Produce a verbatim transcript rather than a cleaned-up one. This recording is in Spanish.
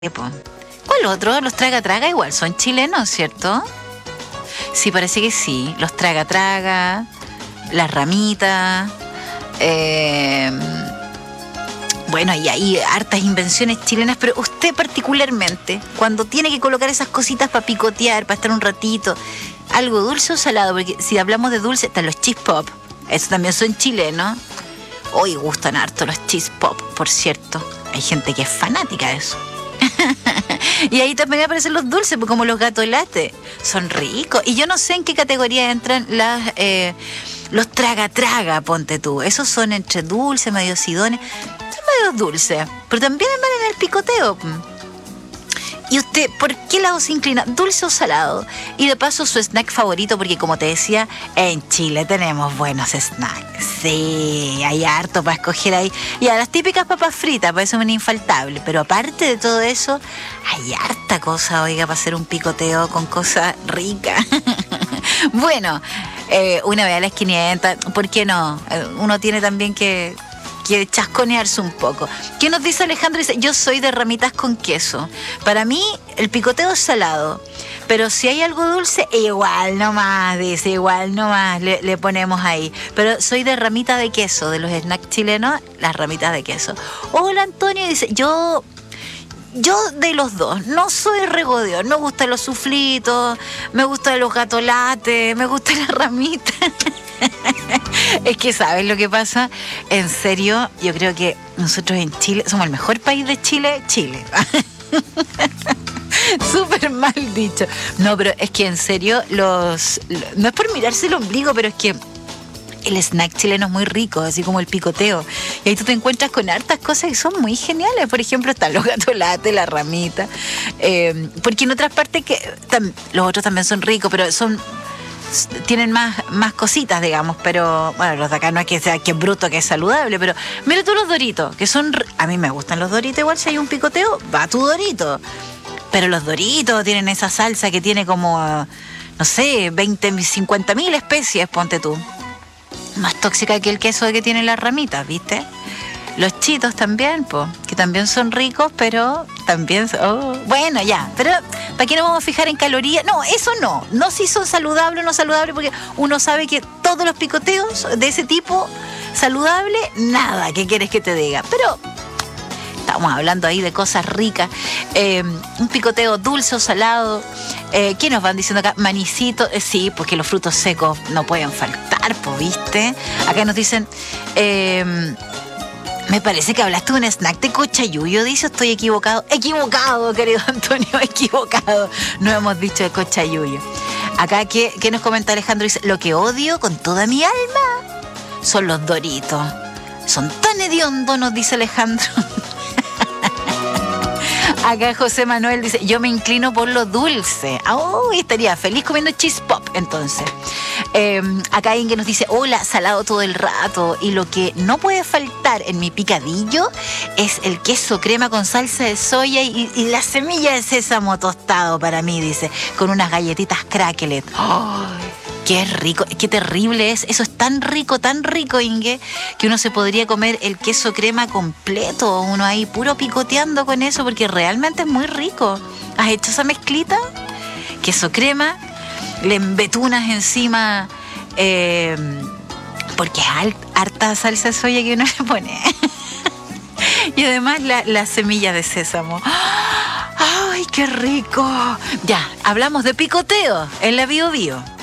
po. ¿Cuál otro? Los traga traga igual son chilenos, ¿cierto? Sí, parece que sí. Los traga traga, las ramitas. Eh, bueno, y hay hartas invenciones chilenas, pero usted particularmente, cuando tiene que colocar esas cositas para picotear, para estar un ratito, algo dulce o salado, porque si hablamos de dulce, están los cheese pop, esos también son chilenos. Hoy gustan harto los cheese pop, por cierto. Hay gente que es fanática de eso. Y ahí también aparecen los dulces, como los gatolates. Son ricos. Y yo no sé en qué categoría entran las, eh, los traga-traga, ponte tú. Esos son entre dulces, medio sidones. Son medio dulces, pero también van en el picoteo. ¿Y usted por qué lado se inclina? ¿Dulce o salado? Y de paso su snack favorito, porque como te decía, en Chile tenemos buenos snacks. Sí, hay harto para escoger ahí. Y a las típicas papas fritas, pues eso es un infaltable. Pero aparte de todo eso, hay harta cosa, oiga, para hacer un picoteo con cosas ricas. Bueno, eh, una vez a las quinientas, ¿por qué no? Uno tiene también que... que chasconearse un poco. ¿Qué nos dice Alejandro? Dice, yo soy de ramitas con queso. Para mí, el picoteo es salado. Pero si hay algo dulce, igual nomás, dice, igual nomás le, le ponemos ahí. Pero soy de ramita de queso, de los snacks chilenos, las ramitas de queso. Hola, Antonio, dice, yo... Yo de los dos, no soy regodeón, me gustan los suflitos, me gustan los gatolates, me gustan las ramitas. Es que, ¿sabes lo que pasa? En serio, yo creo que nosotros en Chile somos el mejor país de Chile, Chile. Súper mal dicho. No, pero es que en serio, los, no es por mirarse el ombligo, pero es que el snack chileno es muy rico, así como el picoteo. Y ahí tú te encuentras con hartas cosas que son muy geniales. Por ejemplo, están los gatolates, la ramita. Eh, porque en otras partes, que tam, los otros también son ricos, pero son tienen más, más cositas, digamos. Pero, bueno, los de acá no es que sea que es bruto, que es saludable. Pero mira tú los Doritos, que son... A mí me gustan los Doritos. Igual si hay un picoteo, va tu Dorito. Pero los Doritos tienen esa salsa que tiene como, no sé, veinte, cincuenta mil especies, ponte tú. Más tóxica que el queso que tiene las ramitas, ¿viste? Los chitos también, po, que también son ricos, pero también... Oh, bueno, ya, pero ¿para qué nos vamos a fijar en calorías? No, eso no. No si son saludables o no saludables, porque uno sabe que todos los picoteos de ese tipo, saludable, nada, ¿qué quieres que te diga? Pero... Estamos hablando ahí de cosas ricas. Eh, un picoteo dulce o salado. Eh, ¿Qué nos van diciendo acá? Manicito. Eh, sí, porque los frutos secos no pueden faltar, pues, ¿viste? Acá nos dicen... Eh, me parece que hablaste de un snack de cochayuyo, dice. ¿Estoy equivocado? Equivocado, querido Antonio, equivocado. No hemos dicho de cochayuyo. Acá, ¿qué, qué nos comenta Alejandro? Dice, lo que odio con toda mi alma son los Doritos. Son tan hediondos, nos dice Alejandro. Acá José Manuel dice, yo me inclino por lo dulce. Oh, estaría feliz comiendo cheese pop, entonces. Eh, acá alguien que nos dice, hola, salado todo el rato. Y lo que no puede faltar en mi picadillo es el queso crema con salsa de soya y, y la semilla de sésamo tostado para mí, dice, con unas galletitas cracklet. Oh, qué rico, qué terrible es. Eso es tan rico, tan rico, Inge, que uno se podría comer el queso crema completo, uno ahí puro picoteando con eso, porque realmente es muy rico. ¿Has hecho esa mezclita? Queso crema, le embetunas encima, eh, porque es harta salsa de soya que uno le pone. Y además la, las semillas de sésamo. ¡Ay, qué rico! Ya, hablamos de picoteo en la Bio Bio.